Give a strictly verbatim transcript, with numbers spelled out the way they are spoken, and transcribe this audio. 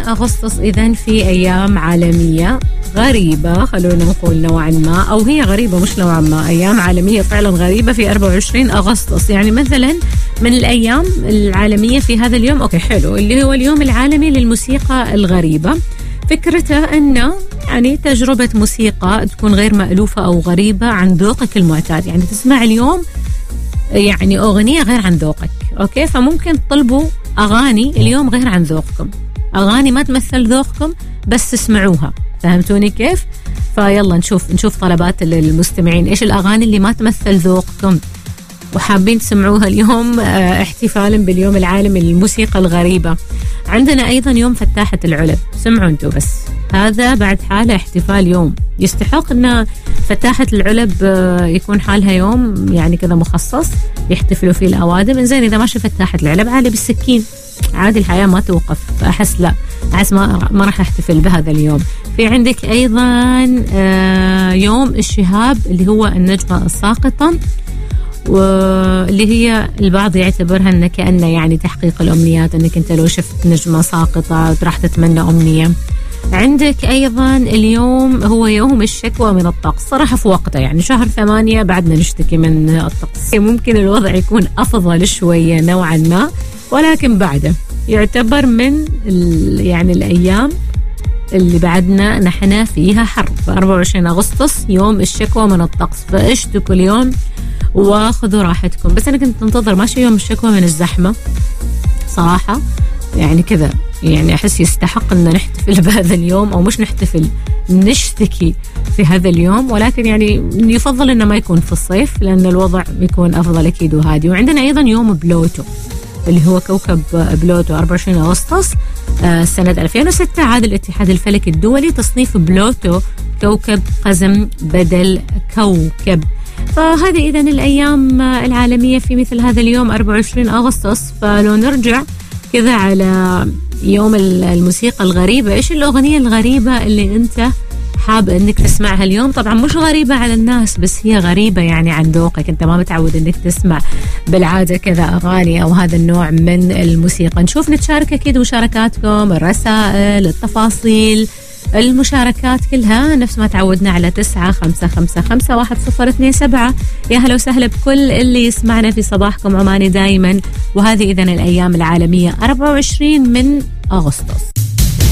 أغسطس إذن في أيام عالمية غريبة، خلونا نقول نوعا ما، أو هي غريبة مش نوعا ما، أيام عالمية فعلا غريبة في أربعة وعشرين أغسطس. يعني مثلا من الأيام العالمية في هذا اليوم، أوكي حلو، اللي هو اليوم العالمي للموسيقى الغريبة. فكرته أنه يعني تجربة موسيقى تكون غير مألوفة أو غريبة عن ذوقك المعتاد، يعني تسمع اليوم يعني أغنية غير عن ذوقك، أوكي، فممكن تطلبوا أغاني اليوم غير عن ذوقكم، أغاني ما تمثل ذوقكم بس تسمعوها، فهمتوني كيف؟ فيلا نشوف نشوف طلبات المستمعين، إيش الأغاني اللي ما تمثل ذوقكم وحابين تسمعوها اليوم اه احتفالا باليوم العالمي للموسيقى الغريبة. عندنا أيضا يوم فتاحة العلب، سمعوا انتوا بس، هذا بعد حاله احتفال يوم، يستحق أن فتاحة العلب اه يكون حالها يوم يعني كذا مخصص يحتفلوا فيه الأوادم. إنزين إذا ماشي فتاحة العلب عادي بالسكين، عادي، الحياة ما توقف، فأحس لا، أحس ما ما راح أحتفل بهذا اليوم. في عندك أيضا اه يوم الشهاب اللي هو النجمة الساقطة، واللي هي البعض يعتبرها أنه كأنه يعني تحقيق الأمنيات، أنك أنت لو شفت نجمة ساقطة راح تتمنى أمنية. عندك أيضا اليوم هو يوم الشكوى من الطقس، صراحة في وقته، يعني شهر ثمانية بعدنا نشتكي من الطقس، ممكن الوضع يكون أفضل شوية نوعا ما، ولكن بعده يعتبر من يعني الأيام اللي بعدنا نحن فيها حر. في أربعة وعشرين أغسطس يوم الشكوى من الطقس، فاشتكوا اليوم واخذوا راحتكم. بس أنا كنت انتظر ماشي يوم الشكوى من الزحمة صراحة، يعني كذا، يعني أحس يستحق أن نحتفل بهذا اليوم، أو مش نحتفل، نشتكي في هذا اليوم، ولكن يعني يفضل أنه ما يكون في الصيف لأن الوضع يكون أفضل أكيد وهادي. وعندنا أيضا يوم بلوتو اللي هو كوكب بلوتو، أربعة وعشرين أغسطس آه سنة ألفين وستة عاد الاتحاد الفلكي الدولي تصنيف بلوتو كوكب قزم بدل كوكب. فهذه إذن الأيام العالمية في مثل هذا اليوم أربعة وعشرين أغسطس. فلو نرجع كذا على يوم الموسيقى الغريبة، إيش الأغنية الغريبة اللي أنت حاب أنك تسمعها اليوم؟ طبعا مش غريبة على الناس، بس هي غريبة يعني عن ذوقك، أنت ما متعود أنك تسمع بالعادة كذا أغاني أو هذا النوع من الموسيقى. نشوف نتشارك أكيد مشاركاتكم، الرسائل، التفاصيل، المشاركات كلها نفس ما تعودنا على تسعة خمسة خمسة خمسة واحد صفر اثنين سبعة. يا هلا وسهلا بكل اللي يسمعنا في صباحكم عماني دايما. وهذه إذن الأيام العالمية أربعة وعشرين من أغسطس.